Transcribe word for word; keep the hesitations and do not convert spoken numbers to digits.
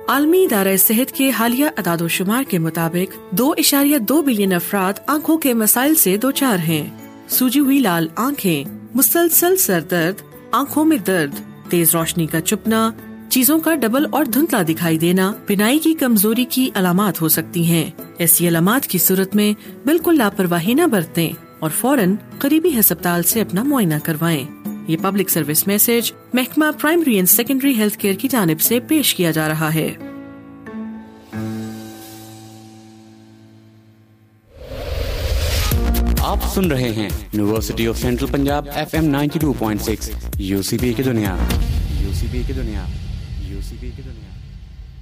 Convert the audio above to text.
आलमी इदारा सेहत के हालिया अदादोशुमार के मुताबिक दो इशारिया दो बिलियन अफराद आँखों के मसाइल से दो चार हैं। सूजी हुई लाल आँखें, मुसलसल सर दर्द, आँखों में दर्द, तेज रोशनी का चुपना, चीजों का डबल और धुंधला दिखाई देना बिनाई की कमजोरी की अलामत हो सकती हैं। ऐसी अलामत की सूरत में बिल्कुल लापरवाही न बरतें और फौरन करीबी अस्पताल से अपना मुआयना करवाएं। ये पब्लिक सर्विस मैसेज महकमा primary and secondary health care की जानिब से पेश किया जा रहा है। आप सुन रहे हैं university of central Punjab F M ninety two point six UCP की दुनिया यूसीपी की दुनिया यूसीपी की दुनिया